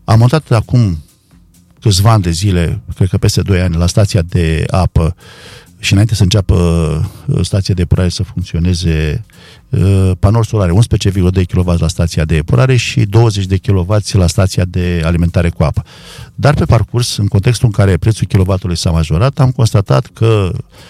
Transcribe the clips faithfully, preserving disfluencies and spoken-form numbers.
Am montat acum câțiva ani de zile, cred că peste doi ani, la stația de apă și înainte să înceapă stația de epurare să funcționeze, panouri solare, unsprezece virgulă doi kilowați la stația de epurare și douăzeci de kilowați la stația de alimentare cu apă. Dar pe parcurs, în contextul în care prețul kilowattului s-a majorat, am constatat că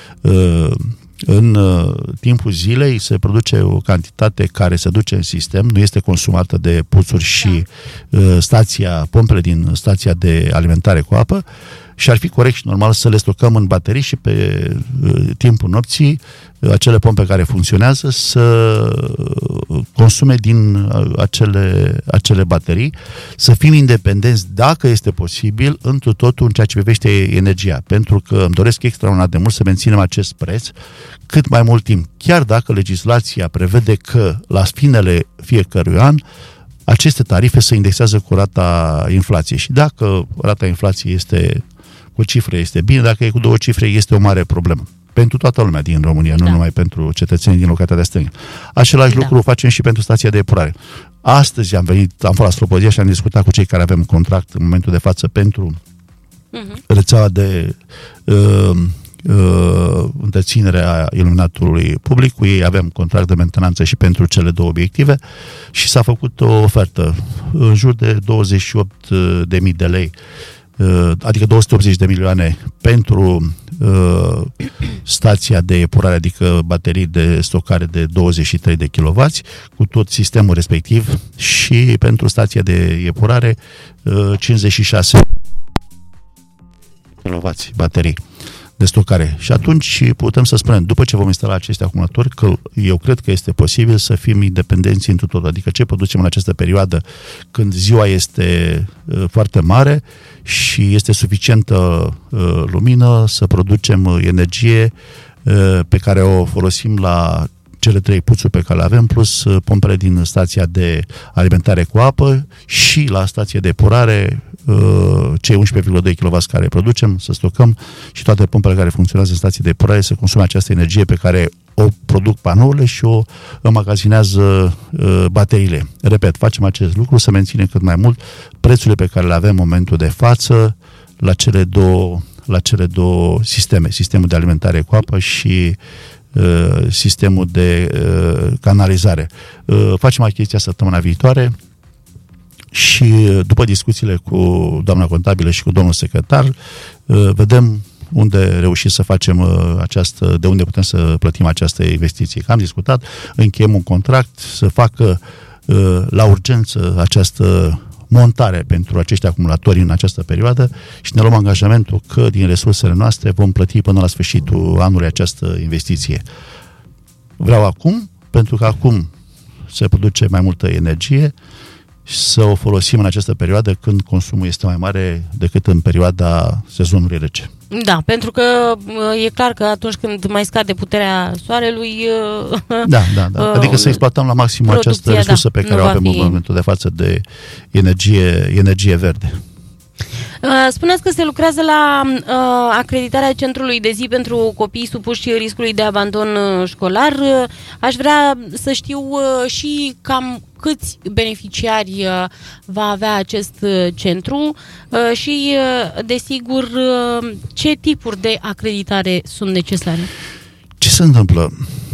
în timpul zilei se produce o cantitate care se duce în sistem, nu este consumată de puțuri și stația, pompele din stația de alimentare cu apă, și ar fi corect și normal să le stocăm în baterii și pe uh, timpul nopții uh, acele pompe care funcționează să consume din uh, acele, acele baterii, să fim independenți, dacă este posibil, întru totul în ceea ce privește energia, pentru că îmi doresc extraordinar de mult să menținem acest preț cât mai mult timp, chiar dacă legislația prevede că la finele fiecărui an aceste tarife se indexează cu rata inflației și dacă rata inflației este cu cifre este bine, dacă e cu două cifre este o mare problemă. Pentru toată lumea din România, nu da. numai pentru cetățenii din localitatea Stângă. Același da. lucru facem și pentru stația de epurare. Astăzi am venit, am fost la Slobozia și am discutat cu cei care avem contract în momentul de față pentru uh-huh. rețeaua de uh, uh, întreținere a iluminatului public. Cu ei avem contract de mentenanță și pentru cele două obiective și s-a făcut o ofertă în jur de douăzeci și opt de mii de lei, adică două sute optzeci de milioane pentru uh, stația de epurare, adică baterii de stocare de douăzeci și trei de kilowați cu tot sistemul respectiv, și pentru stația de epurare uh, cincizeci și șase kilowați baterii de stocare. Și atunci putem să spunem, după ce vom instala aceste acumulatori, că eu cred că este posibil să fim independenți întru tot. Adică ce producem în această perioadă când ziua este uh, foarte mare și este suficientă uh, lumină, să producem energie uh, pe care o folosim la cele trei puțuri pe care le avem, plus uh, pompele din stația de alimentare cu apă și la stația de epurare uh, cei unsprezece virgulă doi kilowați care producem, să stocăm, și toate pompele care funcționează în stații de epurare să consume această energie pe care o produc panourile și o înmagazinează uh, bateriile. Repet, facem acest lucru să menținem cât mai mult prețurile pe care le avem în momentul de față la cele două, la cele două sisteme, sistemul de alimentare cu apă și uh, sistemul de uh, canalizare. Uh, facem achiziția săptămâna viitoare și după discuțiile cu doamna contabilă și cu domnul secretar, uh, vedem unde reușim să facem uh, această, de unde putem să plătim această investiție. Am discutat, încheiem un contract să facă uh, la urgență această montare pentru acești acumulatori în această perioadă și ne luăm angajamentul că din resursele noastre vom plăti până la sfârșitul anului această investiție. Vreau acum, pentru că acum se produce mai multă energie, să o folosim în această perioadă când consumul este mai mare decât în perioada sezonului rece. Da, pentru că e clar că atunci când mai scade puterea soarelui... Da, da, da. Adică să exploatăm la maxim această resursă da, pe care o avem fi... în momentul de față de energie, energie verde. Spuneți că se lucrează la uh, acreditarea centrului de zi pentru copii supuși riscului de abandon școlar. Aș vrea să știu uh, și cam câți beneficiari uh, va avea acest uh, centru uh, și, uh, desigur, uh, ce tipuri de acreditare sunt necesare. Ce se întâmplă?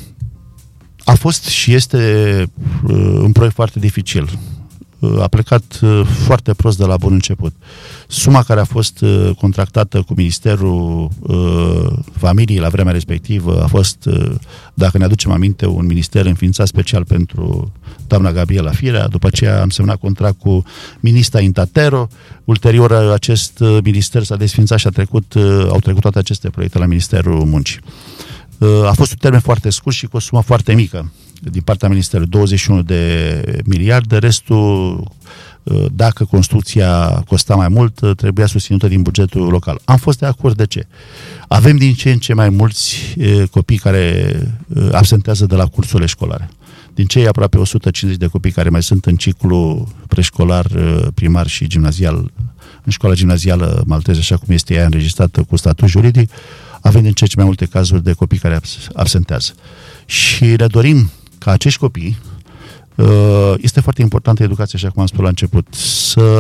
A fost și este uh, un proiect foarte dificil. A plecat foarte prost de la bun început. Suma care a fost contractată cu Ministerul uh, Familiei la vremea respectivă a fost, uh, dacă ne aducem aminte, un minister înființat special pentru doamna Gabriela Firea. După aceea am semnat contract cu ministra Intatero. Ulterior acest minister s-a desfințat și a trecut, uh, au trecut toate aceste proiecte la Ministerul Muncii. Uh, a fost un termen foarte scurt și cu o sumă foarte mică din partea Ministerului, douăzeci și unu de miliarde, restul, dacă construcția costa mai mult, trebuia susținută din bugetul local. Am fost de acord. De ce? Avem din ce în ce mai mulți copii care absentează de la cursurile școlare. Din cei aproape o sută cincizeci de copii care mai sunt în ciclu preșcolar, primar și gimnazial, în școala gimnazială malteză, așa cum este ea înregistrată cu statut juridic, avem din ce în ce mai multe cazuri de copii care absentează. Și ne dorim ca acești copii, este foarte importantă educația, așa cum am spus la început, să